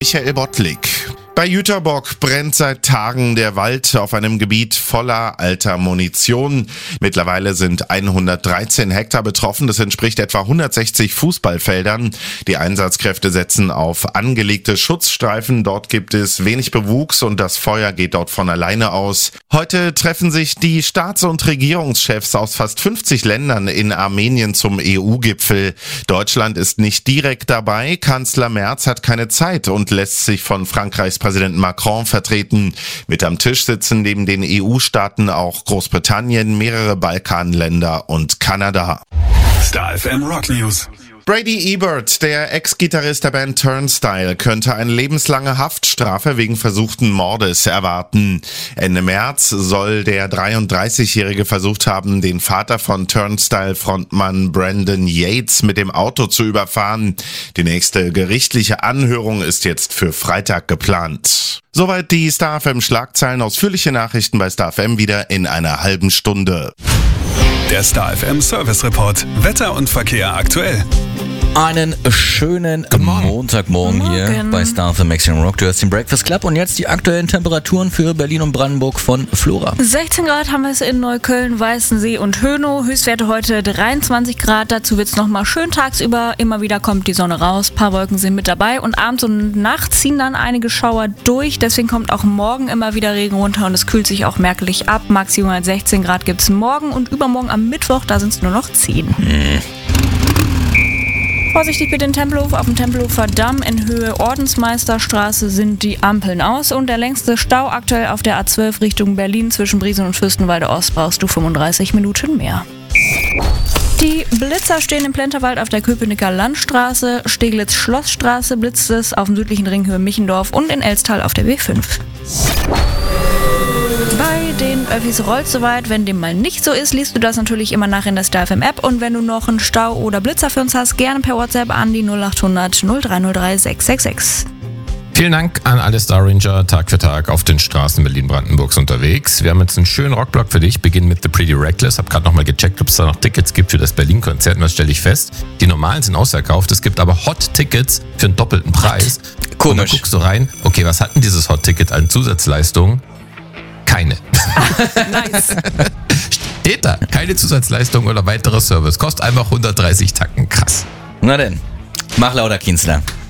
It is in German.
Michael Bottlik. Bei Jüterbock brennt seit Tagen der Wald auf einem Gebiet voller alter Munition. Mittlerweile sind 113 Hektar betroffen. Das entspricht etwa 160 Fußballfeldern. Die Einsatzkräfte setzen auf angelegte Schutzstreifen. Dort gibt es wenig Bewuchs und das Feuer geht dort von alleine aus. Heute treffen sich die Staats- und Regierungschefs aus fast 50 Ländern in Armenien zum EU-Gipfel. Deutschland ist nicht direkt dabei. Kanzler Merz hat keine Zeit und lässt sich von Frankreichs Präsident Macron vertreten. Mit am Tisch sitzen neben den EU-Staaten auch Großbritannien, mehrere Balkanländer und Kanada. Star FM Rock News. Brady Ebert, der Ex-Gitarrist der Band Turnstile, könnte eine lebenslange Haftstrafe wegen versuchten Mordes erwarten. Ende März soll der 33-Jährige versucht haben, den Vater von Turnstile-Frontmann Brandon Yates mit dem Auto zu überfahren. Die nächste gerichtliche Anhörung ist jetzt für Freitag geplant. Soweit die Star FM Schlagzeilen. Ausführliche Nachrichten bei Star FM wieder in einer halben Stunde. Der Star FM Service Report. Wetter und Verkehr aktuell. Einen schönen Montagmorgen hier bei Star FM Maximum Rock. Du hörst den Breakfast Club und jetzt die aktuellen Temperaturen für Berlin und Brandenburg von Flora. 16 Grad haben wir es in Neukölln, Weißensee und Hönow. Höchstwerte heute 23 Grad. Dazu wird es nochmal schön tagsüber. Immer wieder kommt die Sonne raus. Ein paar Wolken sind mit dabei und abends und nachts ziehen dann einige Schauer durch. Deswegen kommt auch morgen immer wieder Regen runter und es kühlt sich auch merklich ab. Maximal 16 Grad gibt es morgen und übermorgen am Mittwoch, da sind es nur noch 10. Vorsichtig bitte in Tempelhof. Auf dem Tempelhofer Damm in Höhe Ordensmeisterstraße sind die Ampeln aus und der längste Stau aktuell auf der A12 Richtung Berlin zwischen Briesen und Fürstenwalde Ost brauchst du 35 Minuten mehr. Die Blitzer stehen im Plenterwald auf der Köpenicker Landstraße, Steglitz-Schlossstraße blitzt es, auf dem südlichen Ring Höhe Michendorf und in Elstal auf der B5. Bei den Öffis rollt soweit. Wenn dem mal nicht so ist, liest du das natürlich immer nach in der Star FM App. Und wenn du noch einen Stau oder Blitzer für uns hast, gerne per WhatsApp an die 0800 0303 666. Vielen Dank an alle Star Ranger, Tag für Tag auf den Straßen Berlin-Brandenburgs unterwegs. Wir haben jetzt einen schönen Rockblock für dich. Beginnen mit The Pretty Reckless. Hab gerade nochmal gecheckt, ob es da noch Tickets gibt für das Berlin-Konzert. Und das stelle ich fest. Die normalen sind ausverkauft. Es gibt aber Hot-Tickets für einen doppelten Preis. Komisch. Und dann guckst du rein, okay, was hat denn dieses Hot-Ticket an Zusatzleistungen? Keine. Nice. Steht da. Keine Zusatzleistung oder weiterer Service. Kostet einfach 130 Tacken. Krass. Na denn, mach lauter, Kienzler.